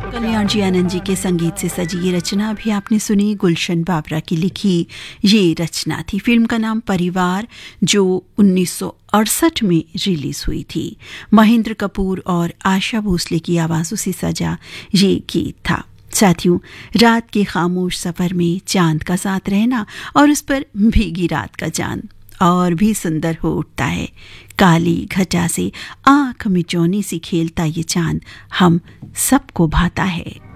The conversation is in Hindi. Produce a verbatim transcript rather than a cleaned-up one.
कल्याण जी आनंद जी के संगीत से सजी ये रचना भी आपने सुनी, गुलशन बाबरा की लिखी ये रचना थी। फिल्म का नाम परिवार, जो उन्नीस सौ अड़सठ में रिलीज हुई थी। महेंद्र कपूर और आशा भोसले की आवाज़ों से सजा ये गीत था। साथियों, रात के खामोश सफर में चांद का साथ रहना और उस पर भीगी रात का चांद और भी सुंदर हो उठता है। काली घटा से आंख मिचौनी सी खेलता ये चांद हम सबको भाता है।